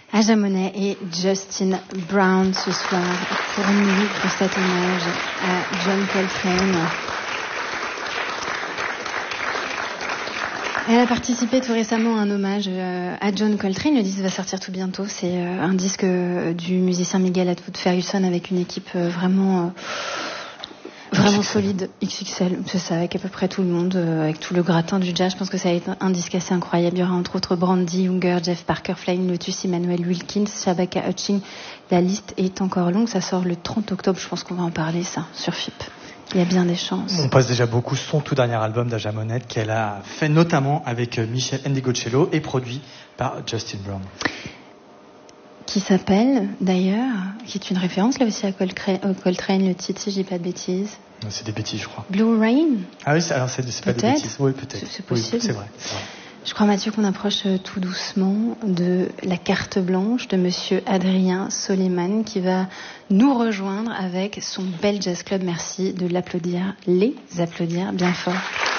Aja Monet et Justin Brown ce soir pour nous, pour cet hommage à John Coltrane. Elle a participé tout récemment à un hommage à John Coltrane. Le disque va sortir tout bientôt. C'est un disque du musicien Miguel Atwood Ferguson avec une équipe vraiment solide, XXL, c'est ça, avec à peu près tout le monde, avec tout le gratin du jazz. Je pense que ça va être un disque assez incroyable. Il y aura entre autres Brandy Younger, Jeff Parker, Flying Lotus, Emmanuel Wilkins, Shabaka Hutchings. La liste est encore longue. Ça sort le 30 octobre. Je pense qu'on va en parler, ça, sur FIP. Il y a bien des chances. On passe déjà beaucoup son tout dernier album d'Aja Monet qu'elle a fait notamment avec Michel Ndegeocello et produit par Justin Brown. Qui s'appelle, d'ailleurs, qui est une référence là aussi à Coltrane, le titre, si je dis pas de bêtises. C'est des bêtises, je crois. Blue Rain. Ah oui, alors c'est pas des bêtises. Oui, peut-être. C'est possible. Oui, c'est vrai. Je crois, Mathieu, qu'on approche tout doucement de la carte blanche de monsieur Adrien Soleiman qui va nous rejoindre avec son bel jazz club. Merci de l'applaudir, les applaudir bien fort.